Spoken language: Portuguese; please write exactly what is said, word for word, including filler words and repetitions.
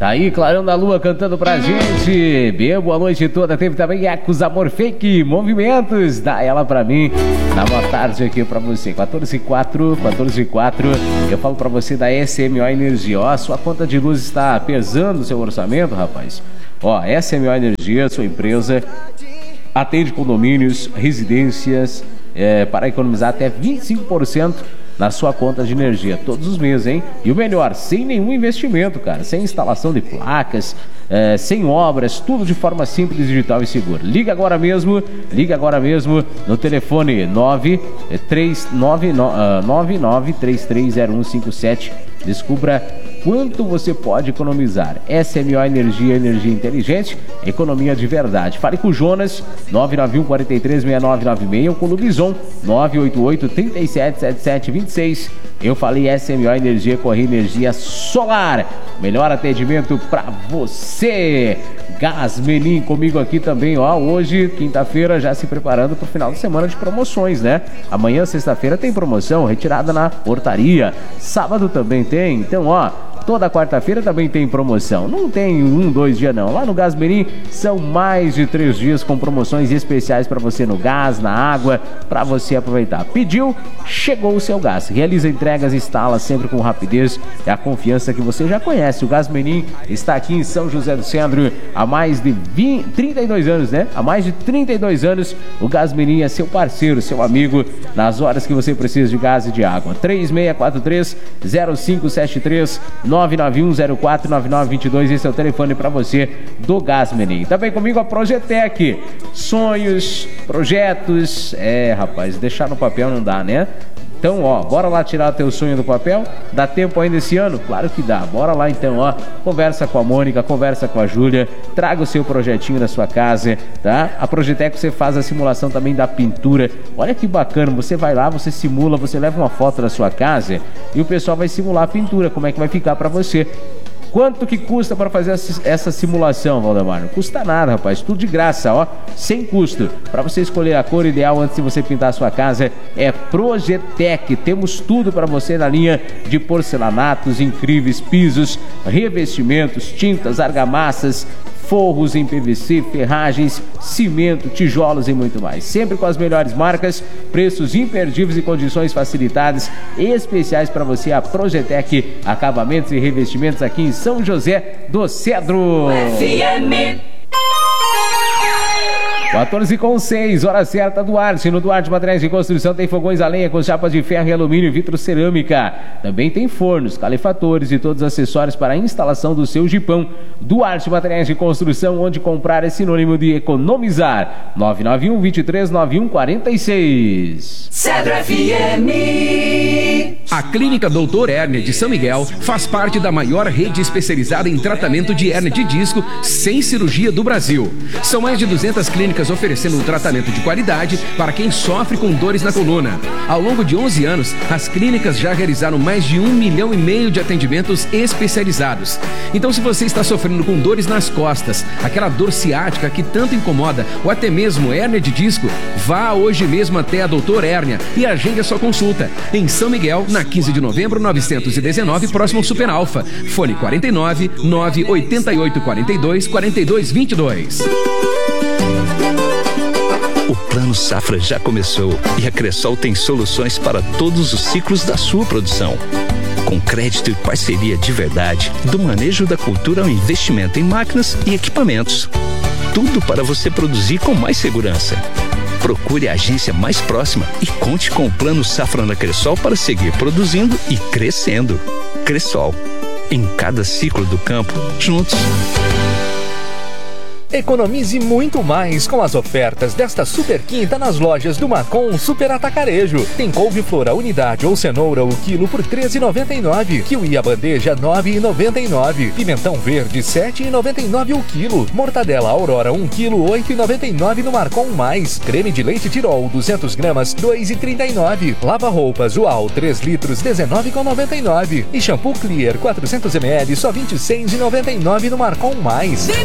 Tá aí, Clarão da Lua cantando pra gente. Bem, boa noite toda. Teve também Ecos Amor Fake, Movimentos. Dá ela pra mim. Dá boa tarde aqui pra você. quatorze e quatro, quatorze e quatro. Eu falo pra você da S M O Energia. Ó, a sua conta de luz está pesando o seu orçamento, rapaz. Ó, S M O Energia, sua empresa, atende condomínios, residências, é, para economizar até vinte e cinco por cento na sua conta de energia todos os meses, hein? E o melhor, sem nenhum investimento, cara, sem instalação de placas, é, sem obras, tudo de forma simples, digital e segura. Liga agora mesmo, liga agora mesmo no telefone nove três nove nove três três zero um cinco sete. Descubra quanto você pode economizar. S M O Energia, energia inteligente, economia de verdade. Fale com o Jonas, nove nove um quatro três seis nove nove seis, ou com o Lubizon, nove oito oito três sete sete sete dois seis. Eu falei S M O Energia, corre energia solar. Melhor atendimento pra você. Gasmenin comigo aqui também, ó. Hoje, quinta-feira, já se preparando pro final de semana de promoções, né? Amanhã, sexta-feira, tem promoção, retirada na portaria. Sábado também tem, então, ó. Toda quarta-feira também tem promoção. Não tem um, dois dias não. Lá no Gasmenin são mais de três dias com promoções especiais para você no gás, na água, para você aproveitar. Pediu, chegou o seu gás. Realiza entregas, instala sempre com rapidez e a confiança que você já conhece. O Gasmenin está aqui em São José do Centro há mais de vinte, trinta e dois anos, né? Há mais de trinta e dois anos o Gasmenin é seu parceiro, seu amigo nas horas que você precisa de gás e de água. três seis quatro três zero cinco sete três nove nove um zero quatro nove nove dois dois, esse é o telefone para você do Gasmenin. Também comigo a Projetec. Sonhos, projetos, é, rapaz, deixar no papel não dá, né? Então, ó, bora lá tirar teu sonho do papel? Dá tempo ainda esse ano? Claro que dá. Bora lá então, ó. Conversa com a Mônica, conversa com a Júlia, traga o seu projetinho da sua casa, tá? A Projetec você faz a simulação também da pintura. Olha que bacana, você vai lá, você simula, você leva uma foto da sua casa e o pessoal vai simular a pintura, como é que vai ficar pra você. Quanto que custa para fazer essa simulação, Valdemar? Não custa nada, rapaz. Tudo de graça, ó. Sem custo. Para você escolher a cor ideal antes de você pintar a sua casa, é Projetec. Temos tudo para você na linha de porcelanatos, incríveis pisos, revestimentos, tintas, argamassas, forros em P V C, ferragens, cimento, tijolos e muito mais. Sempre com as melhores marcas, preços imperdíveis e condições facilitadas especiais para você. A Projetec, acabamentos e revestimentos aqui em São José do Cedro. F M quatorze com seis, hora certa, Duarte. No Duarte Materiais de Construção tem fogões a lenha com chapas de ferro e alumínio e vitrocerâmica. Também tem fornos, calefatores e todos os acessórios para a instalação do seu jipão. Duarte Materiais de Construção, onde comprar é sinônimo de economizar. nove nove um dois três nove um quatro seis. Cedro F M. A Clínica Doutor Hérnia de São Miguel faz parte da maior rede especializada em tratamento de hérnia de disco sem cirurgia do Brasil. São mais de duzentas clínicas oferecendo um tratamento de qualidade para quem sofre com dores na coluna. Ao longo de onze anos, as clínicas já realizaram mais de um milhão e meio de atendimentos especializados. Então, se você está sofrendo com dores nas costas, aquela dor ciática que tanto incomoda, ou até mesmo hérnia de disco, vá hoje mesmo até a Doutor Hérnia e agende a sua consulta. Em São Miguel, na quinze de novembro, novecentos e dezenove, próximo ao Super Alfa. Fone quarenta e nove, nove oito oito, quarenta e dois, quarenta e dois, vinte e dois. O Plano Safra já começou e a Cressol tem soluções para todos os ciclos da sua produção. Com crédito e parceria de verdade, do manejo da cultura ao investimento em máquinas e equipamentos. Tudo para você produzir com mais segurança. Procure a agência mais próxima e conte com o Plano Safra da Cressol para seguir produzindo e crescendo. Cressol, em cada ciclo do campo, juntos. Economize muito mais com as ofertas desta super quinta nas lojas do Marcon Super Atacarejo. Tem couve-flor a unidade ou cenoura o quilo por treze reais e noventa e nove centavos. Kiwi a bandeja nove reais e noventa e nove centavos. Pimentão verde sete reais e noventa e nove centavos o quilo. Mortadela Aurora um quilo oito reais e noventa e nove centavos no Marcon Mais. Creme de leite Tirol duzentas gramas dois reais e trinta e nove centavos. Lava roupas Ual três litros dezenove reais e noventa e nove centavos. E shampoo Clear quatrocentos mililitros só vinte e seis reais e noventa e nove centavos no Marcon Mais.